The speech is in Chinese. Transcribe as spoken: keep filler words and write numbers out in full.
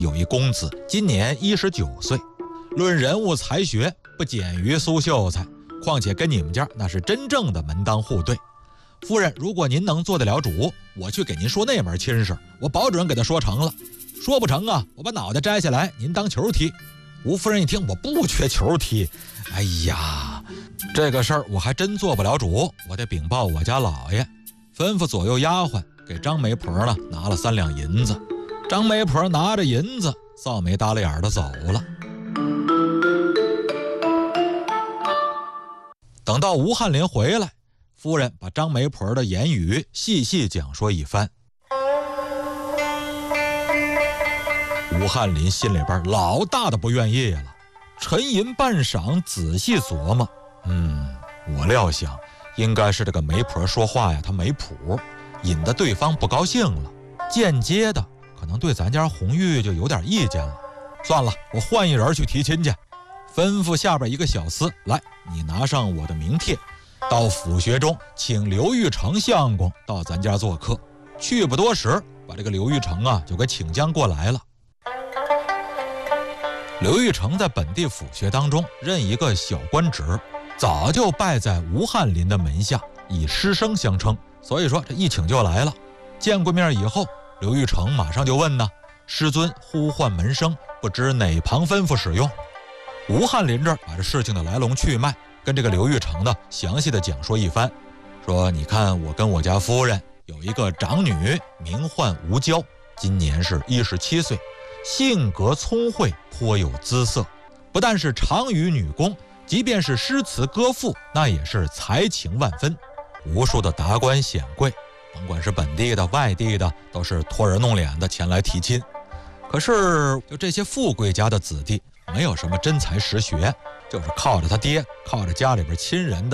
有一公子，今年一十九岁，论人物才学不减于苏秀才，况且跟你们家那是真正的门当户对。夫人，如果您能做得了主，我去给您说那门亲事，我保准给他说成了。说不成啊，我把脑袋摘下来，您当球踢。吴夫人一听，我不缺球踢，哎呀，这个事儿我还真做不了主，我得禀报我家老爷。吩咐左右丫鬟给张媒婆呢拿了三两银子。张媒婆拿着银子，臊眉耷拉眼的走了。等到吴翰林回来，夫人把张媒婆的言语细细讲说一番。吴翰林心里边老大的不愿意了，沉吟半晌，仔细琢磨，嗯，我料想应该是这个媒婆说话呀，她没谱，引得对方不高兴了，间接的可能对咱家红玉就有点意见了。算了，我换一人去提亲去。吩咐下边一个小厮，来，你拿上我的名帖，到府学中请刘玉成相公到咱家做客。去不多时，把这个刘玉成啊就给请将过来了。刘玉成在本地府学当中任一个小官职，早就拜在吴翰林的门下，以师生相称，所以说这一请就来了。见过面以后，刘玉成马上就问呢，师尊呼唤门生，不知哪旁吩咐使用。吴翰林这儿把这事情的来龙去脉跟这个刘玉成呢详细的讲说一番，说你看我跟我家夫人有一个长女，名唤吴娇，今年是一十七岁，性格聪慧，颇有姿色，不但是长于女工，即便是诗词歌赋，那也是才情万分。无数的达官显贵，甭管是本地的外地的，都是托人弄脸的前来提亲。可是就这些富贵家的子弟，没有什么真才实学，就是靠着他爹，靠着家里边亲人的